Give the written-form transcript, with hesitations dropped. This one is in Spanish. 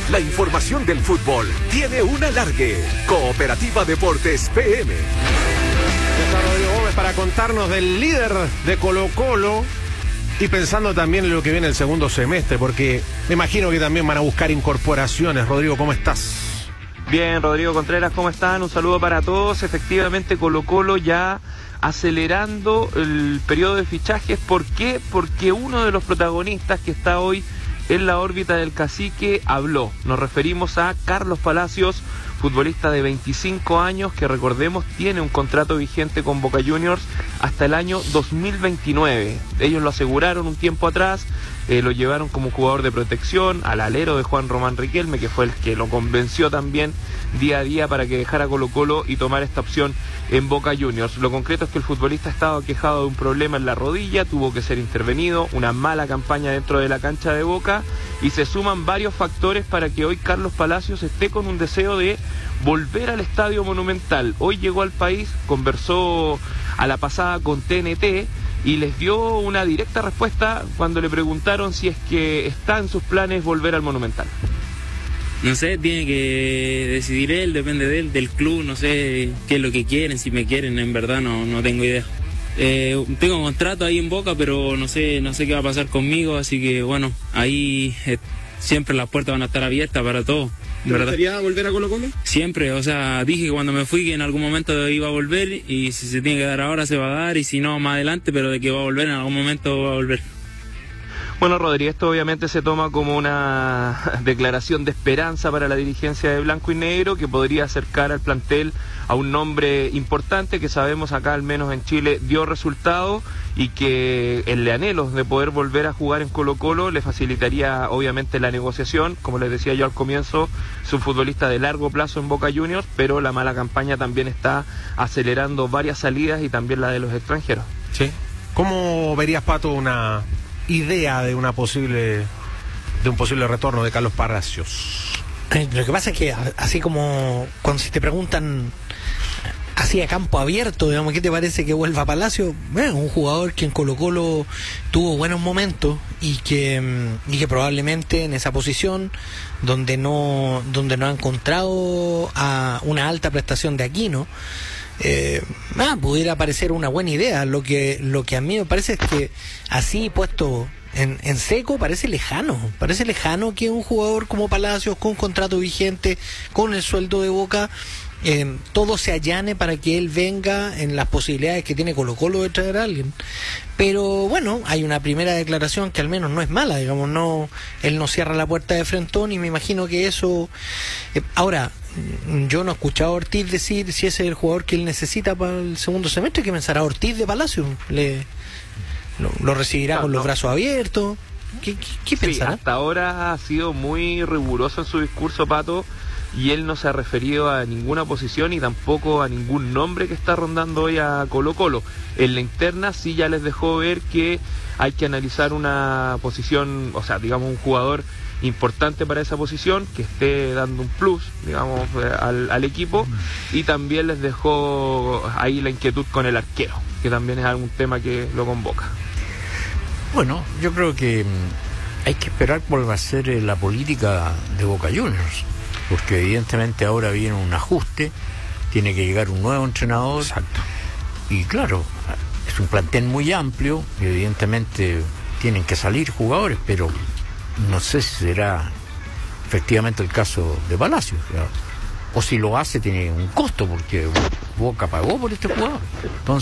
La información del fútbol tiene un alargue. Cooperativa Deportes PM. Está Rodrigo Gómez para contarnos del líder de Colo-Colo y pensando también en lo que viene el segundo semestre, porque me imagino que también van a buscar incorporaciones. Rodrigo, ¿cómo estás? Bien, Rodrigo Contreras, ¿cómo están? Un saludo para todos. Efectivamente, Colo-Colo ya acelerando el periodo de fichajes. ¿Por qué? Porque uno de los protagonistas que está hoy en la órbita del cacique habló. Nos referimos a Carlos Palacios, futbolista de 25 años que, recordemos, tiene un contrato vigente con Boca Juniors hasta el año 2029. Ellos lo aseguraron un tiempo atrás, lo llevaron como jugador de protección al alero de Juan Román Riquelme, que fue el que lo convenció también día a día para que dejara Colo-Colo y tomara esta opción en Boca Juniors. Lo concreto es que el futbolista estaba quejado de un problema en la rodilla, tuvo que ser intervenido, una mala campaña dentro de la cancha de Boca, y se suman varios factores para que hoy Carlos Palacios esté con un deseo de volver al Estadio Monumental. Hoy llegó al país, conversó a la pasada con TNT y les dio una directa respuesta cuando le preguntaron si es que está en sus planes volver al Monumental. No sé, tiene que decidir él, depende de él, del club, no sé qué es lo que quieren, si me quieren, en verdad no tengo idea. Tengo un contrato ahí en Boca, pero no sé qué va a pasar conmigo, así que bueno, ahí siempre las puertas van a estar abiertas para todo. ¿Te gustaría volver a Colo-Colo? Siempre, o sea, dije que cuando me fui que en algún momento iba a volver, y si se tiene que dar ahora se va a dar, y si no más adelante, pero de que va a volver en algún momento va a volver. Bueno, Rodri, esto obviamente se toma como una declaración de esperanza para la dirigencia de Blanco y Negro, que podría acercar al plantel a un nombre importante que sabemos acá, al menos en Chile, dio resultado, y que el anhelo de poder volver a jugar en Colo-Colo le facilitaría obviamente la negociación. Como les decía yo al comienzo, es un futbolista de largo plazo en Boca Juniors, pero la mala campaña también está acelerando varias salidas y también la de los extranjeros. Sí. ¿Cómo verías, Pato, una idea de un posible retorno de Carlos Palacios? Lo que pasa es que, así como cuando si te preguntan así a campo abierto, digamos, ¿qué te parece que vuelva a Palacio? Bueno, un jugador que en Colo-Colo tuvo buenos momentos y que probablemente en esa posición donde no ha encontrado a una alta prestación de Aquino, pudiera parecer una buena idea. Lo que a mí me parece es que así puesto en seco parece lejano que un jugador como Palacios, con contrato vigente, con el sueldo de Boca, todo se allane para que él venga en las posibilidades que tiene Colo-Colo de traer a alguien. Pero bueno, hay una primera declaración que al menos no es mala, digamos, él no cierra la puerta de frentón, y me imagino que eso... Ahora, yo no he escuchado a Ortiz decir si ese es el jugador que él necesita para el segundo semestre. ¿Qué pensará Ortiz de Palacio? ¿Lo recibirá con los brazos abiertos? ¿Qué pensará? Hasta ahora ha sido muy riguroso en su discurso, Pato, y él no se ha referido a ninguna posición y tampoco a ningún nombre que está rondando hoy a Colo-Colo. En la interna sí ya les dejó ver que hay que analizar una posición, o sea, digamos, un jugador importante para esa posición, que esté dando un plus, digamos, al equipo, y también les dejó ahí la inquietud con el arquero, que también es algún tema que lo convoca. Bueno, yo creo que hay que esperar cuál va a ser la política de Boca Juniors, porque evidentemente ahora viene un ajuste, tiene que llegar un nuevo entrenador. Exacto. Y claro, es un plantel muy amplio, y evidentemente tienen que salir jugadores, pero no sé si será efectivamente el caso de Palacios, o si lo hace tiene un costo, porque Boca pagó por este jugador. Entonces